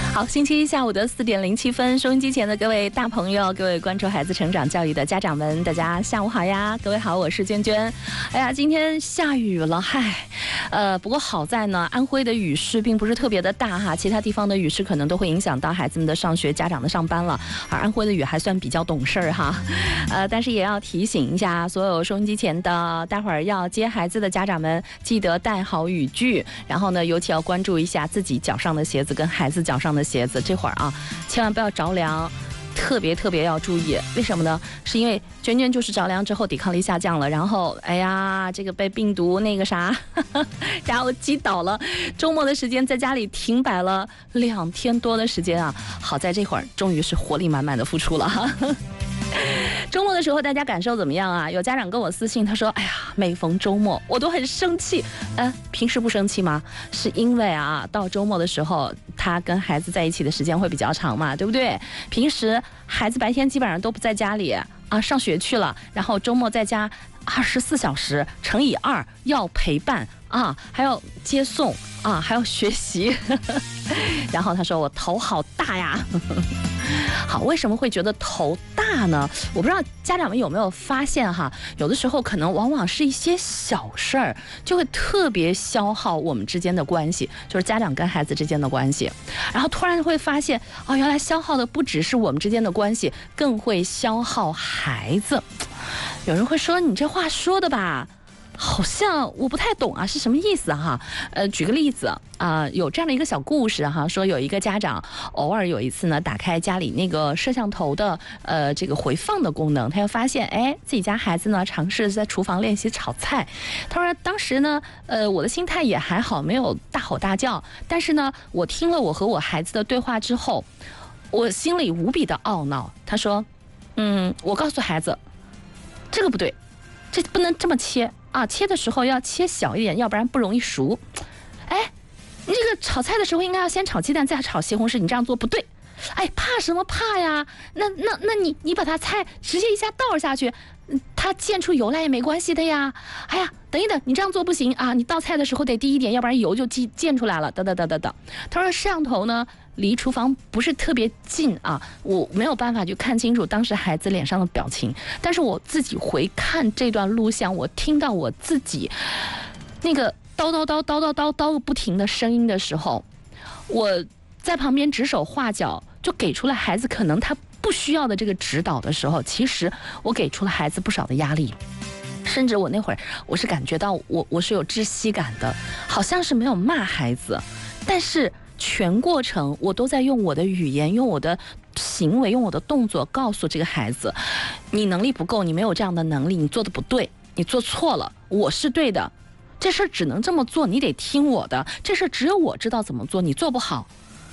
好，星期一下午的4点07分，收音机前的各位大朋友，各位关注孩子成长教育的家长们，大家下午好呀！各位好，我是娟娟。哎呀，今天下雨了，嗨，不过好在呢，安徽的雨势并不是特别的大哈，其他地方的雨势可能都会影响到孩子们的上学、家长的上班了，而安徽的雨还算比较懂事儿哈。但是也要提醒一下所有收音机前的待会儿要接孩子的家长们，记得带好雨具，然后呢，尤其要关注一下自己脚上的鞋子跟孩子脚上的鞋子，这会儿啊，千万不要着凉。特别要注意，为什么呢？是因为娟娟就是着凉之后抵抗力下降了，然后哎呀，这个被病毒那个啥，然后击倒了。周末的时间在家里停摆了2天多的时间啊，好在这会儿终于是活力满满的复出了哈。周末的时候大家感受怎么样啊？有家长跟我私信，他说哎呀，每逢周末我都很生气。平时不生气吗？是因为啊，到周末的时候他跟孩子在一起的时间会比较长嘛，对不对？平时孩子白天基本上都不在家里啊，上学去了，然后周末在家24小时乘以2，要陪伴啊，还要接送啊，还要学习。然后他说我头好大呀。好，为什么会觉得头大呢？我不知道家长们有没有发现哈，有的时候可能往往是一些小事儿，就会特别消耗我们之间的关系，就是家长跟孩子之间的关系。然后突然会发现，哦，原来消耗的不只是我们之间的关系，更会消耗孩子。有人会说，你这话说的吧，好像我不太懂啊，是什么意思哈？举个例子啊，有这样的一个小故事哈，说有一个家长偶尔有一次呢，打开家里那个摄像头的这个回放的功能，他又发现哎，自己家孩子呢尝试在厨房练习炒菜。他说当时呢，我的心态也还好，没有大吼大叫，但是呢，我听了我和我孩子的对话之后，我心里无比的懊恼。他说，我告诉孩子，这个不对，这不能这么切。啊，切的时候要切小一点，要不然不容易熟。哎，你这个炒菜的时候应该要先炒鸡蛋，再炒西红柿，你这样做不对。哎，怕什么怕呀？那你把它菜直接一下倒下去，它溅出油来也没关系的呀。哎呀，等一等，你这样做不行啊！你倒菜的时候得低一点，要不然油就溅出来了。等。他说摄像头呢离厨房不是特别近啊，我没有办法去看清楚当时孩子脸上的表情，但是我自己回看这段录像，我听到我自己那个叨不停的声音的时候，我在旁边指手画脚，就给出了孩子可能他不需要的这个指导的时候，其实我给出了孩子不少的压力，甚至我那会儿我是感觉到我是有窒息感的，好像是没有骂孩子，但是全过程我都在用我的语言，用我的行为，用我的动作告诉这个孩子，你能力不够，你没有这样的能力，你做的不对，你做错了，我是对的，这事儿只能这么做，你得听我的，这事儿只有我知道怎么做，你做不好。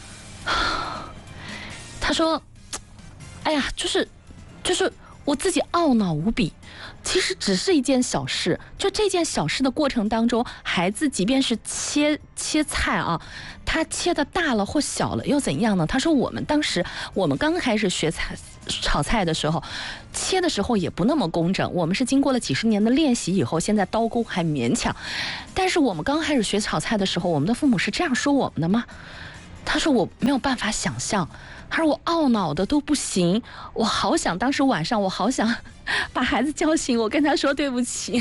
他说哎呀，就是我自己懊恼无比，其实只是一件小事，就这件小事的过程当中，孩子即便是切菜啊，他切的大了或小了又怎样呢？他说我们刚开始学炒菜的时候，切的时候也不那么工整，我们是经过了几十年的练习以后，现在刀工还勉强，但是我们刚开始学炒菜的时候，我们的父母是这样说我们的吗？他说我没有办法想象，他说我懊恼的都不行，我好想当时晚上我好想把孩子叫醒，我跟他说对不起。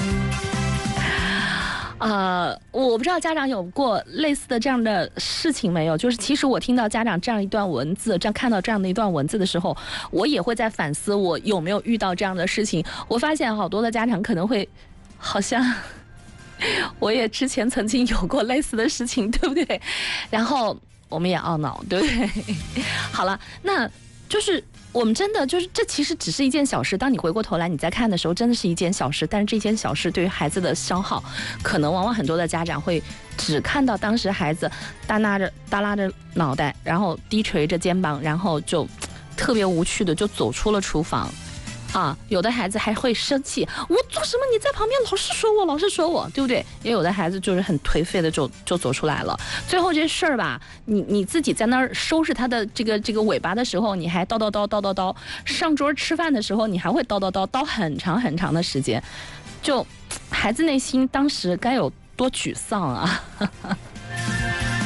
我不知道家长有过类似的这样的事情没有，就是其实我听到家长这样一段文字，这样看到这样的一段文字的时候，我也会在反思我有没有遇到这样的事情。我发现好多的家长可能会好像我也之前曾经有过类似的事情，对不对？然后我们也懊恼，对不对？好了，那就是我们真的就是这其实只是一件小事，当你回过头来你再看的时候，真的是一件小事，但是这件小事对于孩子的消耗，可能往往很多的家长会只看到当时孩子耷拉着脑袋，然后低垂着肩膀，然后就特别无趣的就走出了厨房。有的孩子还会生气，我做什么你在旁边老是说我，对不对？也有的孩子就是很颓废的就走出来了。最后这事儿吧，你自己在那儿收拾他的这个尾巴的时候，你还叨，上桌吃饭的时候你还会叨很长的时间，就孩子内心当时该有多沮丧啊！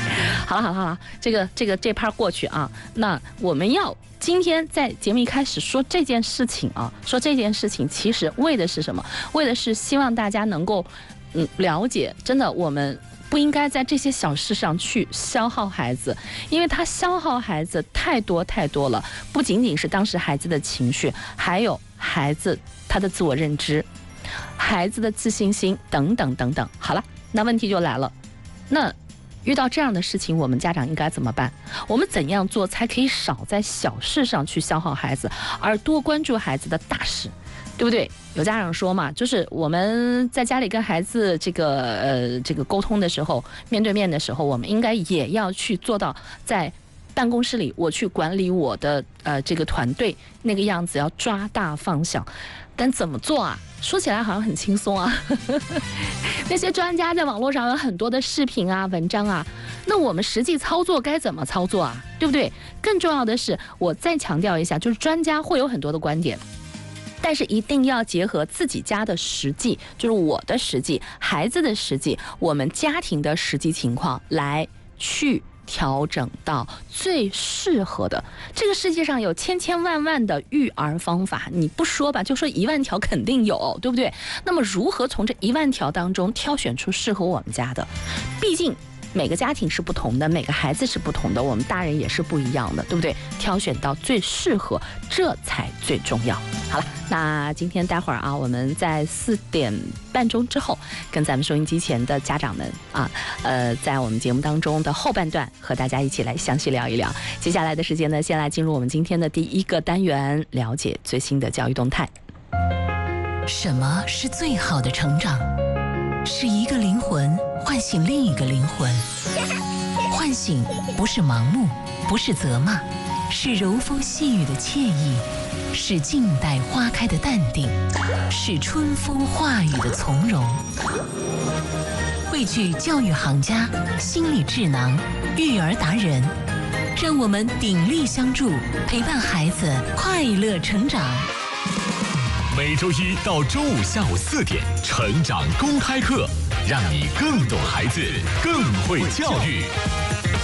好了，这趴过去啊。那我们要今天在节目一开始说这件事情啊，说这件事情其实为的是什么？为的是希望大家能够了解，真的我们不应该在这些小事上去消耗孩子，因为他消耗孩子太多了，不仅仅是当时孩子的情绪，还有孩子他的自我认知，孩子的自信心等等。好了，那问题就来了，那遇到这样的事情，我们家长应该怎么办？我们怎样做才可以少在小事上去消耗孩子，而多关注孩子的大事，对不对？有家长说嘛，就是我们在家里跟孩子这个沟通的时候，面对面的时候，我们应该也要去做到在办公室里我去管理我的这个团队那个样子，要抓大放小。但怎么做啊？说起来好像很轻松啊。那些专家在网络上有很多的视频啊、文章啊，那我们实际操作该怎么操作啊？对不对？更重要的是，我再强调一下，就是专家会有很多的观点，但是一定要结合自己家的实际，就是我的实际、孩子的实际、我们家庭的实际情况来去调整到最适合的。这个世界上有千万的育儿方法，你不说吧，就说10000条肯定有，对不对？那么如何从这10000条当中挑选出适合我们家的？毕竟每个家庭是不同的，每个孩子是不同的，我们大人也是不一样的，对不对？挑选到最适合，这才最重要。好了，那今天待会儿啊，我们在4点半钟之后，跟咱们收音机前的家长们啊，在我们节目当中的后半段，和大家一起来详细聊一聊。接下来的时间呢，先来进入我们今天的第1个单元，了解最新的教育动态。 什么是最好的成长？是一个灵魂唤醒另一个灵魂。唤醒不是盲目，不是责骂，是柔风细雨的惬意，是静待花开的淡定，是春风化雨的从容。汇聚教育行家、心理智囊、育儿达人，让我们鼎力相助，陪伴孩子快乐成长。 每周一到周五下午4点，成长公开课，让你更懂孩子，更会教育。